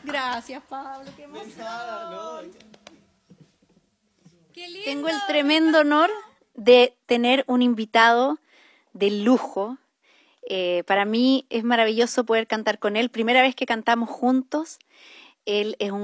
Gracias, Pablo, qué emoción. Qué lindo. Tengo el tremendo honor de tener un invitado de lujo. Para mí es maravilloso poder cantar con él. Primera vez que cantamos juntos. Él es un